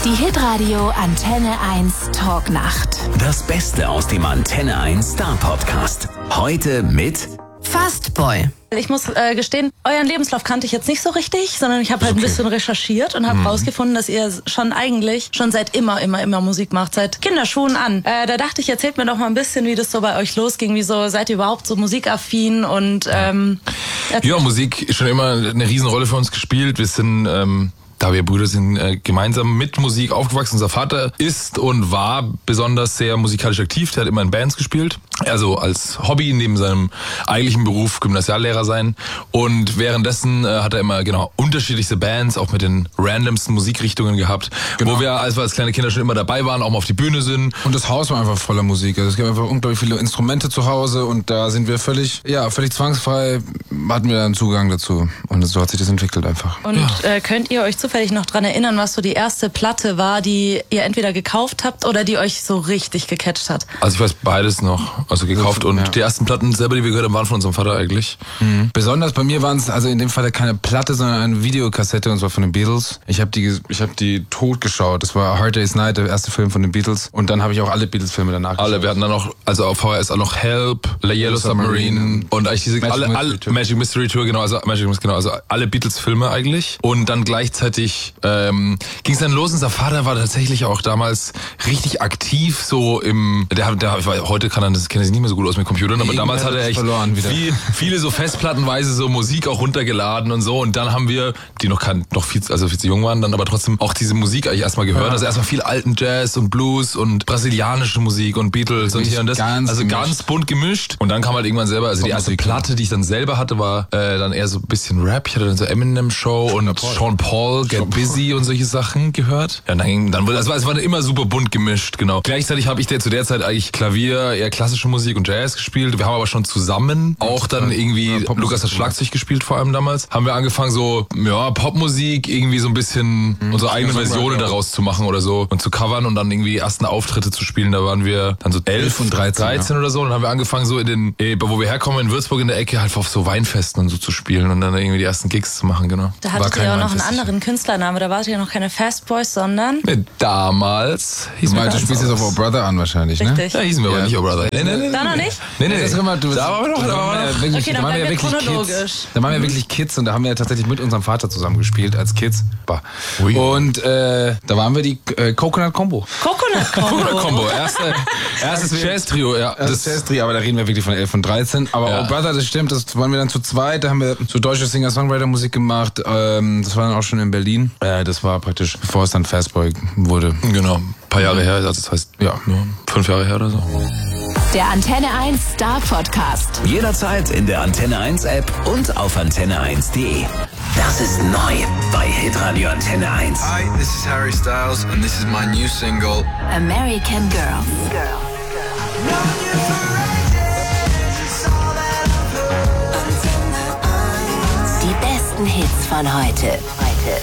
Die Hitradio Antenne 1 Talknacht. Das Beste aus dem Antenne 1 Star Podcast. Heute mit Fastboy. Ich muss gestehen, euren Lebenslauf kannte ich jetzt nicht so richtig, sondern ich habe halt ein bisschen recherchiert und habe rausgefunden, dass ihr schon seit immer Musik macht, seit Kinderschuhen an. Da dachte ich, erzählt mir doch mal ein bisschen, wie das so bei euch losging. Wieso seid ihr überhaupt so musikaffin? Und ja, Musik ist schon immer eine Riesenrolle für uns gespielt. Wir sind da wir Brüder sind, gemeinsam mit Musik aufgewachsen. Unser Vater ist und war besonders sehr musikalisch aktiv. Der hat immer in Bands gespielt. Also als Hobby neben seinem eigentlichen Beruf Gymnasiallehrer sein. Und währenddessen hat er immer unterschiedlichste Bands, auch mit den randomsten Musikrichtungen gehabt. Wo wir, als kleine Kinder schon immer dabei waren, auch mal auf die Bühne sind. Und das Haus war einfach voller Musik. Also es gab einfach unglaublich viele Instrumente zu Hause und da sind wir völlig zwangsfrei, hatten wir einen Zugang dazu. Und so hat sich das entwickelt einfach. Und könnt ihr euch zufällig noch dran erinnern, was so die erste Platte war, die ihr entweder gekauft habt oder die euch so richtig gecatcht hat? Also ich weiß beides noch. Also gekauft und die ersten Platten selber, die wir gehört haben, waren von unserem Vater eigentlich. Mhm. Besonders bei mir waren es also in dem Fall keine Platte, sondern eine Videokassette, und zwar von den Beatles. Ich habe die tot geschaut. Das war A Hard Day's Night, der erste Film von den Beatles. Und dann habe ich auch alle Beatles-Filme danach geschaut. Alle. Wir hatten dann noch, also auf VHS auch noch Help, Yellow Submarine und eigentlich diese Magic Mystery Tour, also alle Beatles-Filme eigentlich. Und dann gleichzeitig ging es dann los. Unser Vater war tatsächlich auch damals richtig aktiv, so heute kennt er sich nicht mehr so gut aus mit Computern, aber damals hat er echt viele so festplattenweise so Musik auch runtergeladen und so. Und dann haben wir, die noch viel zu jung waren, dann aber trotzdem auch diese Musik eigentlich erstmal gehört. Also erstmal viel alten Jazz und Blues und brasilianische Musik und Beatles und hier und das. Ganz bunt gemischt. Und dann kam halt irgendwann selber, also die erste Platte, die ich dann selber hatte, war dann eher so ein bisschen Rap. Ich hatte dann so Eminem Show und Sean Paul, Get Busy und solche Sachen gehört. Ja, es war immer super bunt gemischt, genau. Gleichzeitig habe ich zu der Zeit eigentlich Klavier, eher klassische Musik und Jazz gespielt. Wir haben aber schon zusammen auch dann irgendwie, Lukas hat Schlagzeug gespielt vor allem damals, haben wir angefangen so, Popmusik irgendwie so ein bisschen unsere eigene Versionen daraus zu machen oder so und zu covern und dann irgendwie ersten Auftritte zu spielen. Da waren wir dann so 11 und 13 oder so und dann haben wir angefangen so wo wir herkommen in Würzburg in der Ecke halt auf so Weinfesten und so zu spielen und dann irgendwie die ersten Gigs zu machen, genau. Da hattet ihr auch noch einen anderen Künstlername, da wart ihr noch keine Fast Boys, sondern... Nee, damals hießen wir. Du spielst jetzt auf Oh Brother an wahrscheinlich, ne? Richtig. Ja, hießen wir aber nicht Oh Brother. Nee. Da noch nicht? Nee. Da waren wir Okay, dann bleiben wir chronologisch. Da waren wir wirklich Kids und da haben wir tatsächlich mit unserem Vater zusammen gespielt als Kids. Und da waren wir die Coconut Combo. Coconut Combo. Erstes Jazz-Trio, ja. Das Jazz-Trio, aber da reden wir wirklich von 11 und 13. Aber Oh Brother, das stimmt, das waren wir dann zu zweit. Da haben wir so deutsche Singer-Songwriter-Musik gemacht. Das war dann auch schon in Berlin. Das war praktisch, bevor es dann Fastboy wurde. Genau, ein paar Jahre her, also das heißt, 5 Jahre her oder so. Der Antenne 1 Star Podcast. jederzeit in der Antenne 1 App und auf antenne1.de. Das ist neu bei Hitradio Antenne 1. Hi, this is Harry Styles and this is my new single American Girl. Die besten Hits von heute.